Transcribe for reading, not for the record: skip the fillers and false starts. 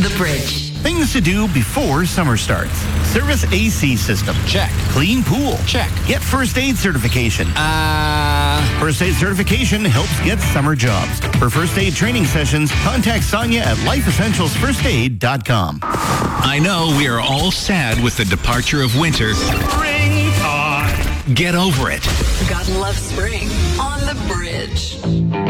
the bridge. Things to do before summer starts. Service AC system. Check. Clean pool. Check. Get first aid certification. First aid certification helps get summer jobs. For first aid training sessions, contact Sonia at lifeessentialsfirstaid.com. I know we are all sad with the departure of winter. Springtime. Get over it. Gotta love spring on the bridge.